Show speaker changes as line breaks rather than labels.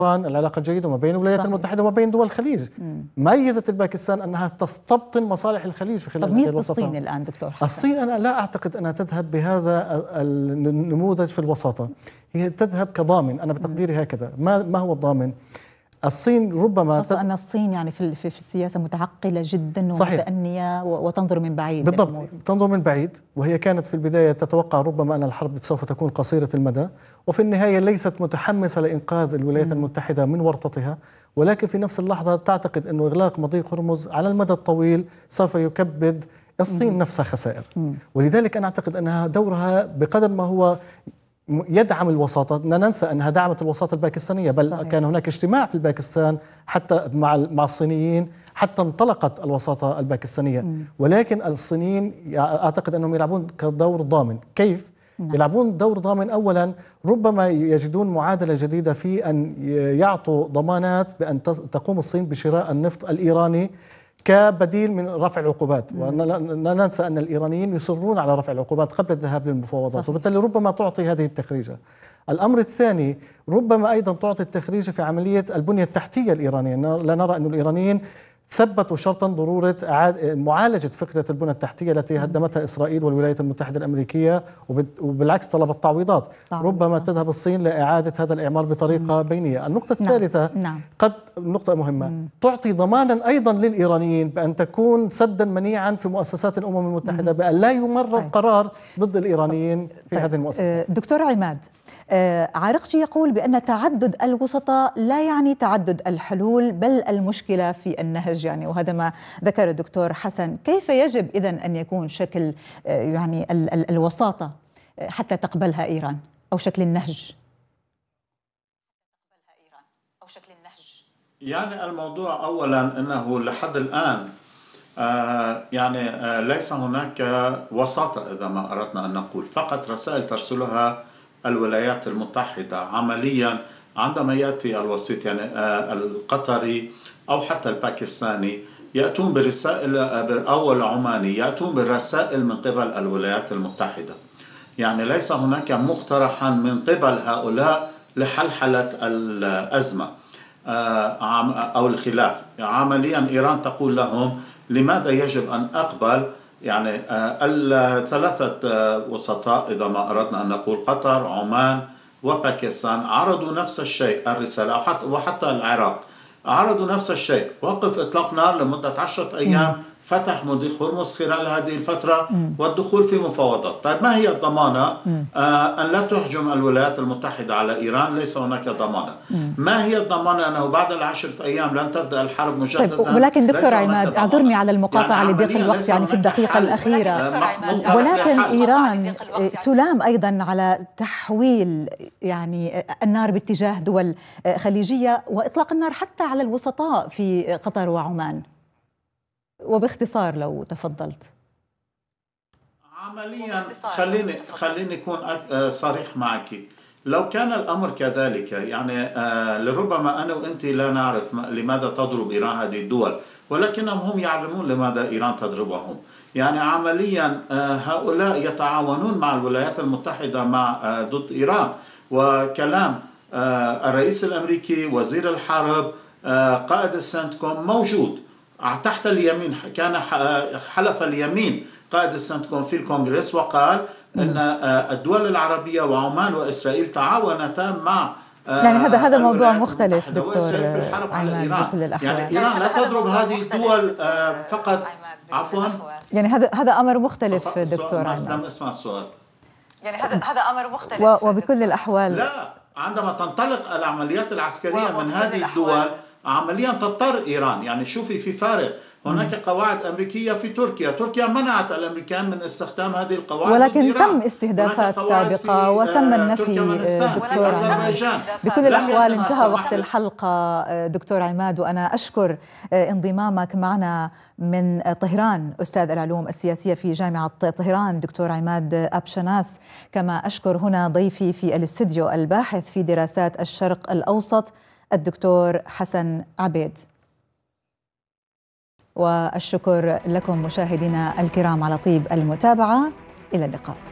العلاقة الجيدة وما بين الولايات المتحدة وما بين دول الخليج. ميزت الباكستان أنها تستبطن مصالح الخليج في خلال
ميزة الصين الآن دكتور حسن؟
الصين أنا لا أعتقد أنها تذهب بهذا النموذج في الوساطة، هي تذهب كضامن. أنا بتقديري هكذا. ما هو الضامن؟ الصين ربما
خاصة أن الصين يعني في السياسة متعقلة جدا ومتأنية وتنظر من بعيد.
بالضبط، تنظر من بعيد، وهي كانت في البداية تتوقع ربما أن الحرب سوف تكون قصيرة المدى، وفي النهاية ليست متحمسة لإنقاذ الولايات المتحدة من ورطتها، ولكن في نفس اللحظة تعتقد أن إغلاق مضيق هرمز على المدى الطويل سوف يكبد الصين نفسها خسائر. ولذلك أنا أعتقد أنها دورها بقدر ما هو يدعم الوساطة. لا ننسى أنها دعمت الوساطة الباكستانية، بل صحيح. كان هناك اجتماع في الباكستان حتى مع الصينيين حتى انطلقت الوساطة الباكستانية. ولكن الصينيين أعتقد أنهم يلعبون كدور ضامن. كيف؟ يلعبون دور ضامن. أولا ربما يجدون معادلة جديدة في أن يعطوا ضمانات بأن تقوم الصين بشراء النفط الإيراني كبديل من رفع العقوبات. ولا ننسى أن الإيرانيين يصرون على رفع العقوبات قبل الذهاب للمفاوضات، وبالتالي ربما تعطي هذه التخريجة. الأمر الثاني ربما أيضا تعطي التخريجة في عملية البنية التحتية الإيرانية. لا نرى أن الإيرانيين ثبتوا شرطا ضرورة معالجة فكرة البنى التحتية التي هدمتها إسرائيل والولايات المتحدة الأمريكية، وبالعكس طلبت تعويضات. ربما تذهب الصين لإعادة هذا الإعمار بطريقة بينية. النقطة الثالثة قد نقطة مهمة تعطي ضمانا أيضا للإيرانيين بأن تكون سدا منيعا في مؤسسات الأمم المتحدة، بأن لا يمرر قرار ضد الإيرانيين في هذه المؤسسات.
دكتور عماد، عارقجي يقول بأن تعدد الوسطاء لا يعني تعدد الحلول، بل المشكلة في النهج، يعني وهذا ما ذكر الدكتور حسن. كيف يجب إذن أن يكون شكل يعني الوساطة حتى تقبلها إيران، أو شكل النهج؟
يعني الموضوع أولا أنه لحد الآن ليس هناك وساطة إذا ما أردنا أن نقول، فقط رسائل ترسلها الولايات المتحدة. عمليا عندما يأتي الوسيط يعني القطري أو حتى الباكستاني يأتون برسائل أو العماني يأتون بالرسائل من قبل الولايات المتحدة. يعني ليس هناك مقترحا من قبل هؤلاء لحلحلة الأزمة أو الخلاف. عمليا إيران تقول لهم لماذا يجب أن أقبل يعني الثلاثة وسطاء إذا ما أردنا أن نقول قطر، عمان وباكستان عرضوا نفس الشيء الرسالة، وحتى العراق عرضوا نفس الشيء، وقف إطلاق نار لمدة 10 أيام، فتح مضيق هرمز خلال هذه الفترة والدخول في مفاوضات. طيب ما هي الضمانة أن لا تهجم الولايات المتحدة على إيران؟ ليس هناك ضمانة. ما هي الضمانة أنه بعد 10 أيام لن تبدأ الحرب مجددا؟
طيب، ولكن دكتور عماد اعذرني على المقاطعة يعني لضيق الوقت يعني في الدقيقة الأخيرة، ولكن إيران تلام أيضا على تحويل يعني النار باتجاه دول خليجية وإطلاق النار حتى على الوسطاء في قطر وعمان. وباختصار لو تفضلت.
عمليا خليني أكون صريح معك. لو كان الأمر كذلك يعني لربما أنا وأنت لا نعرف لماذا تضرب إيران هذه الدول، ولكنهم هم يعلمون لماذا إيران تضربهم. يعني عمليا هؤلاء يتعاونون مع الولايات المتحدة ضد إيران. وكلام الرئيس الأمريكي، وزير الحرب، قائد السنتكوم موجود تحت اليمين. كان حلف اليمين قائد السنتكوم في الكونغرس وقال أن الدول العربية وعمان وإسرائيل تعاونتا مع
يعني هذا موضوع مختلف دكتور
في الحرب على إيران.
بكل الأحوال.
يعني إيران لا تضرب هذه الدول فقط. عفوا،
يعني هذا أمر مختلف دكتور عماد.
لم أسمع السؤال.
يعني هذا أمر مختلف
وبكل الأحوال
لا، عندما تنطلق العمليات العسكرية من هذه الدول عمليا تضطر إيران. يعني شوفي في فارق، هناك قواعد أمريكية في تركيا منعت الأمريكان من استخدام هذه القواعد،
ولكن تم استهدافات سابقة وتم النفي. دكتور بكل الأحوال انتهى وقت الحلقة دكتور عماد، وأنا أشكر انضمامك معنا من طهران أستاذ العلوم السياسية في جامعة طهران دكتور عماد أبشناس، كما أشكر هنا ضيفي في الاستوديو الباحث في دراسات الشرق الأوسط الدكتور حسن عبيد. والشكر لكم مشاهدينا الكرام على طيب المتابعة. إلى اللقاء.